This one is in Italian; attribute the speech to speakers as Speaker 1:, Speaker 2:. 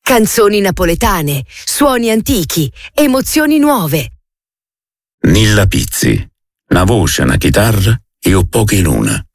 Speaker 1: Canzoni napoletane, suoni antichi, emozioni nuove.
Speaker 2: Nilla Pizzi, una voce, una chitarra e un poche luna.